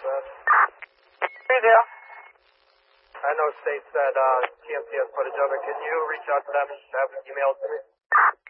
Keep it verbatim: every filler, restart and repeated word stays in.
that. Review. I know State said uh, T M C has footage of it. Can you reach out to them and have them email it to me?